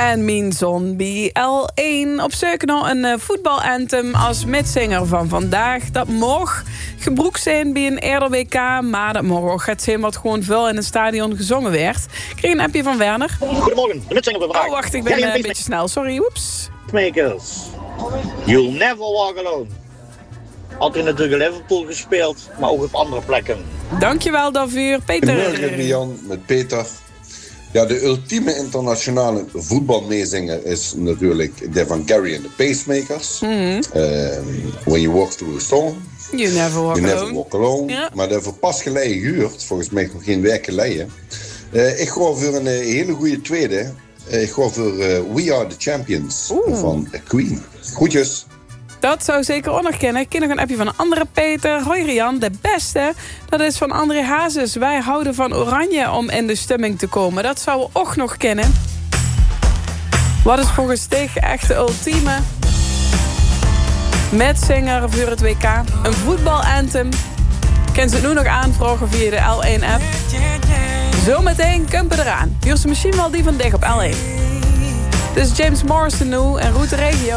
En mijn zon bij L1 op zoek naar een voetbalanthem als mitzinger van vandaag. Dat mag gebroekt zijn bij een eerder WK, maar dat mag ook het zijn wat gewoon veel in het stadion gezongen werd. Ik kreeg een appje van Werner. Goedemorgen, de mitzinger op de vraag. Oh, wacht, ik ben een beetje snel. Sorry, oeps. Makers. You'll never walk alone. Altijd natuurlijk in Liverpool gespeeld, maar ook op andere plekken. Dankjewel daarvoor, Peter. Goedemorgen, Rian, met Peter. Ja, de ultieme internationale voetbalmeezinger is natuurlijk de van Gary and the Pacemakers. When you walk through a storm, You never walk alone. Ja. Maar de voor pas geleden gehuurd, volgens mij nog geen week geleden. Ik ga voor een hele goede tweede. Ik ga voor We Are The Champions van Queen. Groetjes. Dat zou zeker ook nog kennen. Ik ken nog een appje van een andere Peter. Hoi Rian, de beste. Dat is van André Hazes. Wij houden van oranje om in de stemming te komen. Dat zou we ook nog kennen. Wat is volgens Stig echt de ultieme metzinger voor het WK? Een voetbalanthem. Ken ze het nu nog aanvragen via de L1-app. Zometeen kumpen eraan. Hier is misschien wel die van Dick op L1. Dit is James Morrison nu en Route Regio.